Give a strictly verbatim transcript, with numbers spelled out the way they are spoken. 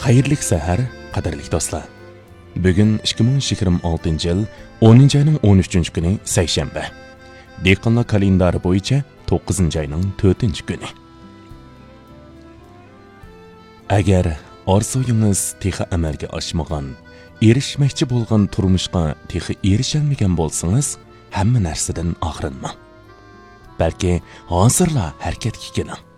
Xayrlik sahar, qadrli do'stlar. Bugun ikki ming yigirma oltinchi yil o'ninchi oyning o'n uchinchi kuni seshanba. Dehqonlar kalendari bo'yicha to'qqizinchi oyning to'rtinchi kuni. Agar orzuyingiz texi amalga oshmagan, erishmoqchi bo'lgan turmushga texi erisholmagan bo'lsangiz, hamma narsadan og'rinmang. Balki hozirla harakatga keling.